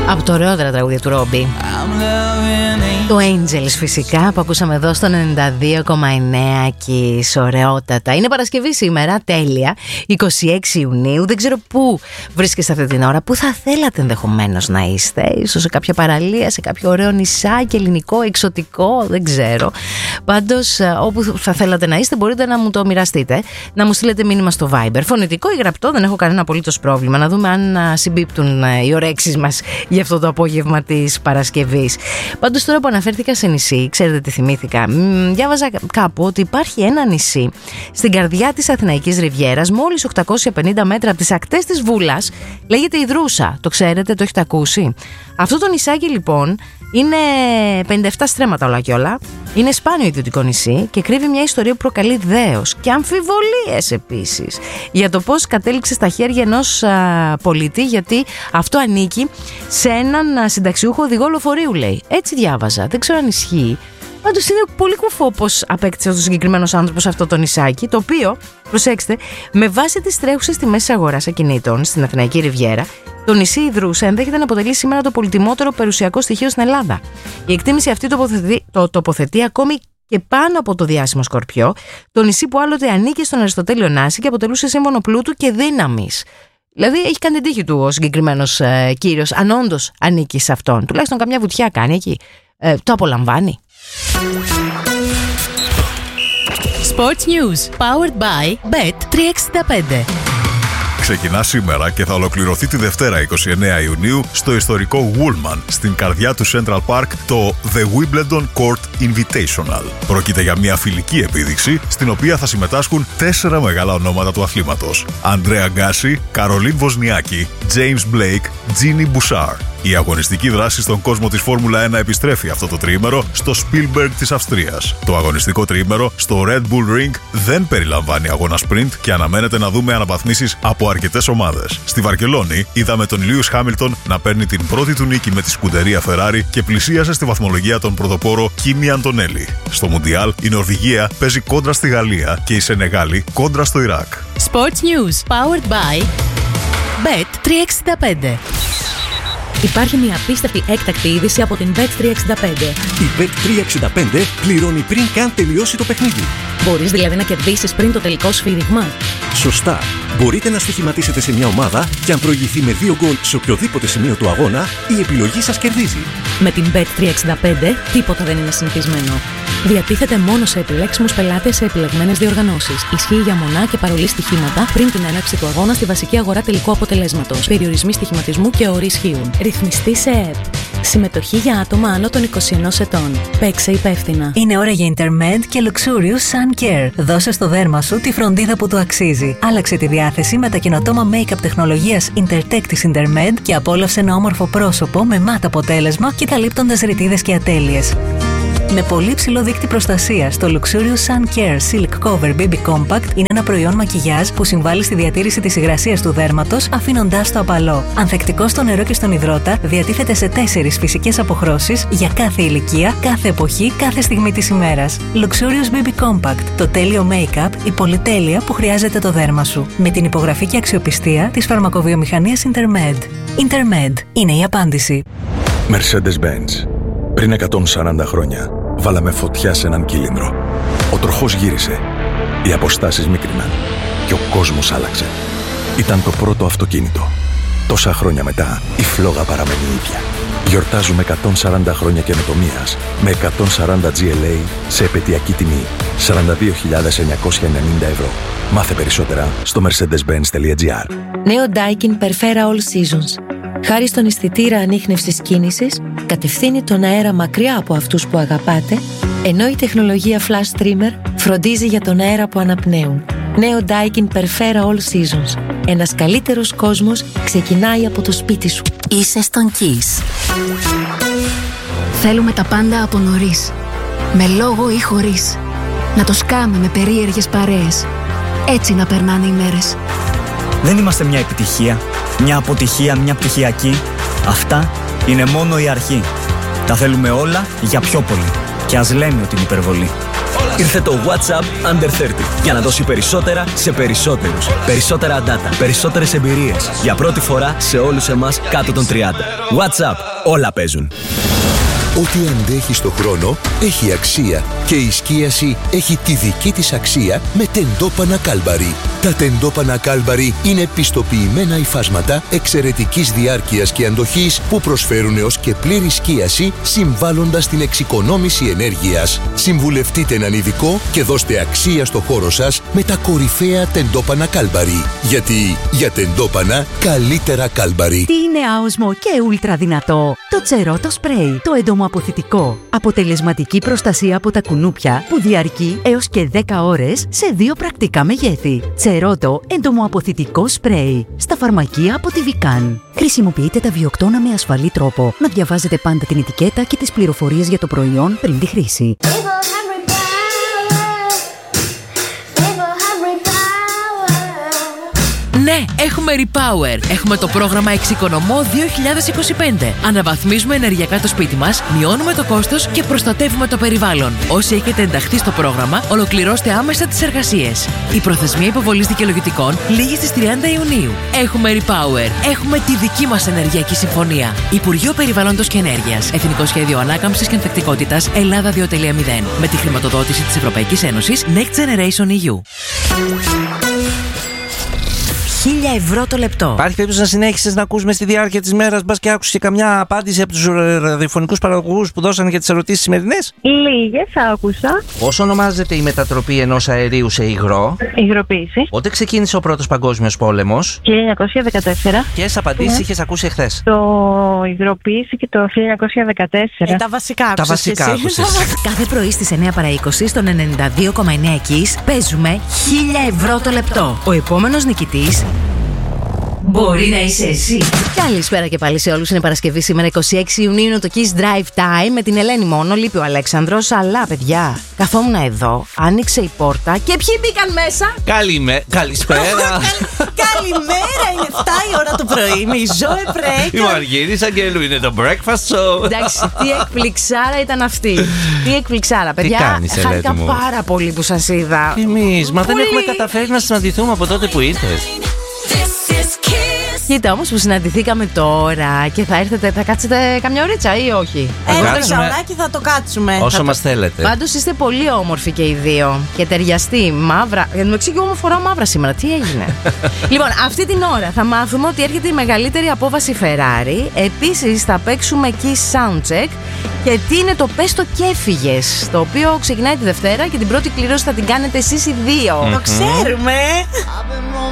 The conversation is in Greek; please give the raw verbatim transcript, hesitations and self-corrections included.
Από τα ωραιότερα τραγούδια του Ρόμπι. Το Angels φυσικά που ακούσαμε εδώ στο ενενήντα δύο κόμμα εννέα και ωραιότατα. Είναι Παρασκευή σήμερα, τέλεια, είκοσι έξι Ιουνίου. Δεν ξέρω πού βρίσκεστε αυτή την ώρα, πού θα θέλατε ενδεχομένως να είστε. Ίσως σε κάποια παραλία, σε κάποιο ωραίο νησάκι, ελληνικό, εξωτικό, δεν ξέρω. Πάντως όπου θα θέλατε να είστε μπορείτε να μου το μοιραστείτε. Να μου στείλετε μήνυμα στο Viber, φωνητικό ή γραπτό, δεν έχω κανένα απολύτως πρόβλημα. Να δούμε αν συμπίπτουν οι ωρέξεις μας για αυτό το απόγευμα της Παρασκευής. Πάντως τώρα που αναφέρθηκα σε νησί, ξέρετε τι θυμήθηκα? Μ, διάβαζα κάπου ότι υπάρχει ένα νησί στην καρδιά της Αθηναϊκής Ριβιέρας, μόλις οκτακόσια πενήντα μέτρα από τις ακτές της Βούλας. Λέγεται Ιδρούσα. Το ξέρετε, το έχετε ακούσει? Αυτό το νησάκι λοιπόν είναι πενήντα επτά στρέμματα όλα και όλα. Είναι σπάνιο ιδιωτικό νησί και κρύβει μια ιστορία που προκαλεί δέος και αμφιβολίες επίσης για το πώς κατέληξε στα χέρια ενός α, πολίτη, γιατί αυτό ανήκει σε έναν α, συνταξιούχο οδηγό λεωφορείου, λέει. Έτσι διάβαζα, δεν ξέρω αν ισχύει. Πάντως είναι πολύ κουφό πως απέκτησε αυτός ο συγκεκριμένος άνθρωπος αυτό το νησάκι, το οποίο, προσέξτε, με βάση τις τρέχουσες τιμές της αγοράς ακινήτων στην Αθηναϊκή Ριβιέρα, το νησί Ιδρούσα ενδέχεται να αποτελεί σήμερα το πολυτιμότερο περιουσιακό στοιχείο στην Ελλάδα. Η εκτίμηση αυτή τοποθετεί, το τοποθετεί ακόμη και πάνω από το διάσημο Σκορπιό, το νησί που άλλοτε ανήκε στον Αριστοτέλειο Νάση και αποτελούσε σύμβολο πλούτου και δύναμης. Δηλαδή έχει κάνει την τύχη του ο συγκεκριμένος ε, κύριος, αν όντως ανήκει σε αυτόν. Τουλάχιστον καμιά βουτιά κάνει εκεί. Ε, το απολαμβάνει. Sports News, powered by μπετ τριακόσια εξήντα πέντε. Ξεκινά σήμερα και θα ολοκληρωθεί τη Δευτέρα είκοσι εννέα Ιουνίου στο ιστορικό Woolman, στην καρδιά του Central Park, το The Wimbledon Court Invitational. Πρόκειται για μια φιλική επίδειξη, στην οποία θα συμμετάσχουν τέσσερα μεγάλα ονόματα του αθλήματος: Αντρέα Γκάσι, Καρολίν Βοσνιάκη, James Blake, Τζίνι Μπουσάρ. Η αγωνιστική δράση στον κόσμο της Φόρμουλα ένα επιστρέφει αυτό το τριήμερο στο Spielberg της Αυστρίας. Το αγωνιστικό τριήμερο στο Red Bull Ring δεν περιλαμβάνει αγώνα sprint και αναμένεται να δούμε αναβαθμίσεις από αρκετές ομάδες. Στη Βαρκελόνη είδαμε τον Λιούις Χάμιλτον να παίρνει την πρώτη του νίκη με τη σκουντερία Ferrari και πλησίασε στη βαθμολογία τον πρωτοπόρο Κίμι Αντονέλη. Στο Μουντιάλ η Νορβηγία παίζει κόντρα στη Γαλλία και η Σενεγάλη κόντρα στο Ιράκ. Sports News, powered by μπετ τριακόσια εξήντα πέντε. Υπάρχει μια απίστευτη έκτακτη είδηση από την μπετ τριακόσια εξήντα πέντε. Η μπετ τριακόσια εξήντα πέντε πληρώνει πριν καν τελειώσει το παιχνίδι. Μπορείς δηλαδή να κερδίσεις πριν το τελικό σφύριγμα? Σωστά. Μπορείτε να στοιχηματίσετε σε μια ομάδα και αν προηγηθεί με δύο γκολ σε οποιοδήποτε σημείο του αγώνα, η επιλογή σας κερδίζει. Με την μπετ τριακόσια εξήντα πέντε τίποτα δεν είναι συνηθισμένο. Διατίθεται μόνο σε επιλέξιμους πελάτες σε επιλεγμένες διοργανώσεις. Ισχύει για μονά και παρολί στοιχήματα πριν την έναρξη του αγώνα στη βασική αγορά τελικού αποτελέσματος. Περιορισμοί στοιχηματισμού και όροι ισχύουν. Ρυθμιστή σε ΕΕΠ. Συμμετοχή για άτομα άνω των είκοσι ενός ετών. Παίξε υπεύθυνα. Είναι ώρα για Intermed και Luxurious Sun Care. Δώσε στο δέρμα σου τη φροντίδα που του αξίζει. Άλλαξε τη διάθεση με τα καινοτόμα make-up τεχνολογίας Intertech της Intermed και απόλαυσε ένα όμορφο πρόσωπο με μάτ αποτέλεσμα και καλύπτοντας ρητίδες και ατέλειες. Με πολύ ψηλό δείκτη προστασίας, το Luxurious Sun Care Silk Cover μπέιμπι Compact είναι ένα προϊόν μακιγιάζ που συμβάλλει στη διατήρηση της υγρασίας του δέρματος, αφήνοντάς το απαλό. Ανθεκτικό στο νερό και στον υδρότα, διατίθεται σε τέσσερις φυσικές αποχρώσεις για κάθε ηλικία, κάθε εποχή, κάθε στιγμή της ημέρας. Luxurious μπέιμπι Compact, το τέλειο make-up, η πολυτέλεια που χρειάζεται το δέρμα σου. Με την υπογραφή και αξιοπιστία της φαρμακοβιομηχανίας Intermed. Intermed είναι η απάντηση. Mercedes-Benz. Πριν εκατόν σαράντα χρόνια, βάλαμε φωτιά σε έναν κύλινδρο. Ο τροχός γύρισε, οι αποστάσεις μίκριναν και ο κόσμος άλλαξε. Ήταν το πρώτο αυτοκίνητο. Τόσα χρόνια μετά, η φλόγα παραμένει ίδια. Γιορτάζουμε εκατόν σαράντα χρόνια καινοτομίας με εκατόν σαράντα τζι ελ έι σε επαιτειακή τιμή σαράντα δύο χιλιάδες εννιακόσια ενενήντα ευρώ. Μάθε περισσότερα στο mercedes benz τελεία gr. Νέο Daikin Perfera All Seasons. Χάρη στον αισθητήρα ανίχνευσης κίνησης, κατευθύνει τον αέρα μακριά από αυτούς που αγαπάτε, ενώ η τεχνολογία Flash Trimmer φροντίζει για τον αέρα που αναπνέουν. Νέο Daikin Perfera All Seasons. Ένας καλύτερος κόσμος ξεκινάει από το σπίτι σου. Είσαι στον Kiss. Θέλουμε τα πάντα από νωρίς. Με λόγο ή χωρίς. Να το σκάμε με περίεργες παρέες. Έτσι να περνάνε οι μέρες. Δεν είμαστε μια επιτυχία, μια αποτυχία, μια πτυχιακή. Αυτά είναι μόνο η αρχή. Τα θέλουμε όλα για πιο πολύ. Και ας λέμε ότι είναι υπερβολή. Ήρθε το WhatsApp Under τριάντα για να δώσει περισσότερα σε περισσότερους. Περισσότερα data, περισσότερες εμπειρίες. Για πρώτη φορά σε όλους εμάς κάτω των τριάντα. WhatsApp, όλα παίζουν. Ό,τι αντέχει στο χρόνο έχει αξία και η σκίαση έχει τη δική της αξία με τεντόπανα Κάλμπαρι. Τα τεντόπανα Κάλμπαρι είναι πιστοποιημένα υφάσματα εξαιρετικής διάρκειας και αντοχής που προσφέρουν έως και πλήρη σκίαση συμβάλλοντας στην εξοικονόμηση ενέργειας. Συμβουλευτείτε έναν ειδικό και δώστε αξία στο χώρο σας με τα κορυφαία τεντόπανα Κάλμπαρι. Γιατί για τεντόπανα καλύτερα Κάλμπαρι. Τι είναι άοσμο και ούλτρα δυνατό? Το Τσερότο Σπρέι, το εντομοαποθητικό. Αποτελεσματική προστασία από τα κουνούπια που διαρκεί έως και δέκα ώρες σε δύο πρακτικά μεγέθη. Τσερότο εντομοαποθητικό σπρέι. Στα φαρμακεία από τη Βικάν. Χρησιμοποιείτε τα βιοκτώνα με ασφαλή τρόπο. Να διαβάζετε πάντα την ετικέτα και τις πληροφορίες για το προϊόν πριν τη χρήση. Ναι, έχουμε Repower. Έχουμε το πρόγραμμα Εξοικονομώ δύο χιλιάδες είκοσι πέντε. Αναβαθμίζουμε ενεργειακά το σπίτι μας, μειώνουμε το κόστος και προστατεύουμε το περιβάλλον. Όσοι έχετε ενταχθεί στο πρόγραμμα, ολοκληρώστε άμεσα τις εργασίες. Η προθεσμία υποβολής δικαιολογητικών λήγει στις τριάντα Ιουνίου. Έχουμε Repower. Έχουμε τη δική μας ενεργειακή συμφωνία. Υπουργείο Περιβάλλοντος και Ενέργειας. Εθνικό Σχέδιο Ανάκαμψης και Ανθεκτικότητας Ελλάδα δύο κόμμα μηδέν. Με τη χρηματοδότηση της Ευρωπαϊκής Ένωσης Next Generation ι γιου. χίλια ευρώ το λεπτό. Υπάρχει περίπτωση να συνέχισες να ακούς μες στη διάρκεια της μέρας, μπας και άκουσες και καμιά απάντηση από τους ραδιοφωνικούς παραγωγούς που δώσανε για τις ερωτήσεις σημερινές? Λίγες άκουσα. Πώς ονομάζεται η μετατροπή ενός αερίου σε υγρό? Υγροποίηση. Πότε ξεκίνησε ο πρώτος παγκόσμιος πόλεμος? χίλια εννιακόσια δεκατέσσερα. Ποιες απαντήσεις είχες ακούσει εχθές? Το υγροποίηση και το χίλια εννιακόσια δεκατέσσερα. Ε, τα βασικά άκουσες. Τα βασικά άκουσες. Κάθε πρωί στις εννιά παρά είκοσι στον ενενήντα δύο κόμμα εννέα Kiss παίζουμε χίλια ευρώ το λεπτό. Ο επόμενος νικητής μπορεί να είσαι εσύ. Καλησπέρα και πάλι σε όλους. Είναι Παρασκευή σήμερα, είκοσι έξι Ιουνίου. Είναι το Kiss Drive Time με την Ελένη μόνο. Λείπει ο Αλέξανδρος. Αλλά παιδιά, καθόμουν εδώ, άνοιξε η πόρτα και ποιοι μπήκαν μέσα? Καλημέ... Καλησπέρα. Καλημέρα, είναι εφτά η ώρα το πρωί. Μιζώ επρέκα. Η Μαργύρης Αγγέλου, είναι το breakfast show. Εντάξει, τι εκπληξάρα ήταν αυτή. Τι εκπληξάρα, παιδιά. Τι κάνεις, χάρηκα πάρα πολύ που σας είδα. Εμείς, μα δεν Πολύ. έχουμε καταφέρει να συναντηθούμε από τότε που ήρθες. Κοίτα όμως που συναντηθήκαμε τώρα και θα έρθετε, θα κάτσετε καμιά ωρίτσα ή όχι? Ένα μισάωράκι θα το κάτσουμε. Όσο θα μας το... θέλετε. Πάντως είστε πολύ όμορφοι και οι δύο και ταιριαστοί. Μαύρα. Για να μου εξηγεί, εγώ φοράω μαύρα σήμερα. Τι έγινε? Λοιπόν, αυτή την ώρα θα μάθουμε ότι έρχεται η μεγαλύτερη απόβαση Ferrari. Επίσης θα παίξουμε Kiss Soundcheck. Και τι είναι το Πες το και έφυγες, το οποίο ξεκινάει τη Δευτέρα και την πρώτη κλήρωση θα την κάνετε εσείς οι δύο. Το ξέρουμε.